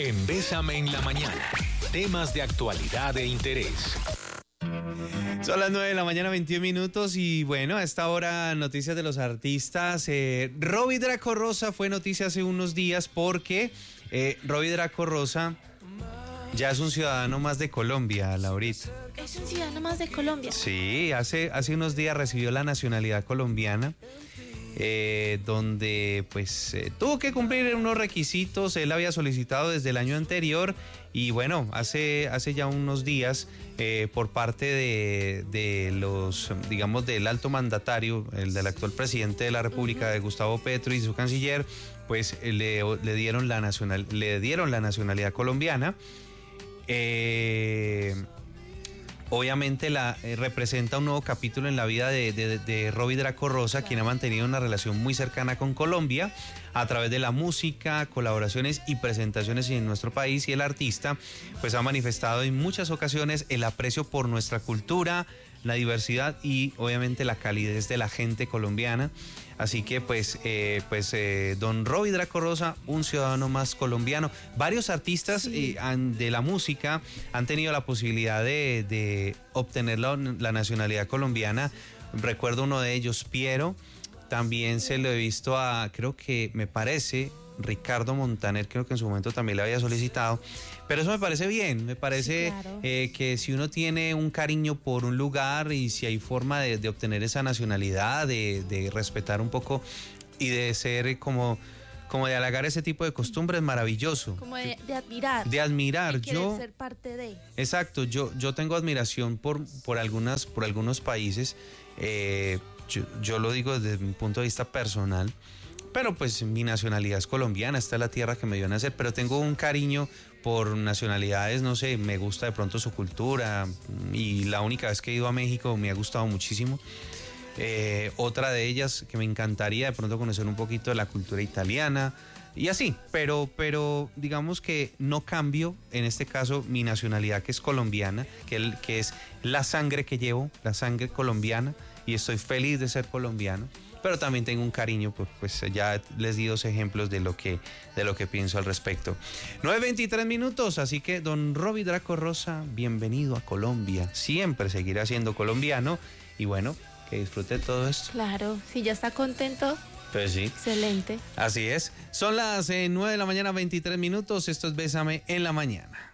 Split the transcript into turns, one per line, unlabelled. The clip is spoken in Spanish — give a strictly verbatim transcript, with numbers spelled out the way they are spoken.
En Bésame en la Mañana, temas de actualidad e interés.
Son las nueve de la mañana, veintiún minutos, y bueno, a esta hora noticias de los artistas. Eh, Robbie Draco Rosa fue noticia hace unos días porque eh, Robbie Draco Rosa ya es un ciudadano más de Colombia, Laurita.
Es un ciudadano más de Colombia.
Sí, hace, hace unos días recibió la nacionalidad colombiana. Eh, donde pues eh, tuvo que cumplir unos requisitos. Él había solicitado desde el año anterior y bueno, hace, hace ya unos días eh, por parte de, de los, digamos, del alto mandatario, el del actual presidente de la República, uh-huh. de Gustavo Petro, y su canciller, pues le, le, dieron, la nacional, le dieron la nacionalidad colombiana. Eh... Obviamente la, eh, representa un nuevo capítulo en la vida de, de, de Robbie Draco Rosa, claro. quien ha mantenido una relación muy cercana con Colombia a través de la música, colaboraciones y presentaciones en nuestro país, y el artista pues ha manifestado en muchas ocasiones el aprecio por nuestra cultura, la diversidad y obviamente la calidez de la gente colombiana. Así que pues, eh, pues eh, don Robbie Draco Rosa, un ciudadano más colombiano. Varios artistas sí. eh, han, de la música han tenido la posibilidad de, de obtener la, la nacionalidad colombiana. Recuerdo uno de ellos, Piero. También se lo he visto a, creo que me parece, Ricardo Montaner, creo que en su momento también le había solicitado. Pero eso me parece bien, me parece sí, claro. eh, que si uno tiene un cariño por un lugar y si hay forma de, de obtener esa nacionalidad, de, de respetar un poco y de ser como, como de halagar ese tipo de costumbres, maravilloso.
Como de, de admirar.
De admirar.
De
yo
ser parte de.
Exacto, yo, yo tengo admiración por, por, algunas, por algunos países, eh, yo, yo lo digo desde mi punto de vista personal. Pero pues mi nacionalidad es colombiana, esta es la tierra que me dio a nacer, pero tengo un cariño por nacionalidades, no sé, me gusta de pronto su cultura, y la única vez que he ido a México me ha gustado muchísimo. Eh, otra de ellas que me encantaría de pronto conocer un poquito de la cultura italiana y así, pero, pero digamos que no cambio en este caso mi nacionalidad, que es colombiana, que, que es la sangre que llevo, la sangre colombiana, y estoy feliz de ser colombiano. Pero también tengo un cariño, pues, pues ya les di dos ejemplos de lo que, de lo que pienso al respecto. nueve veintitrés minutos, así que don Robbie Draco Rosa, bienvenido a Colombia. Siempre seguirá siendo colombiano y bueno, que disfrute todo esto.
Claro, si ya está contento.
Pues sí.
Excelente.
Así es. Son las eh, nueve de la mañana, veintitrés minutos. Esto es Bésame en la Mañana.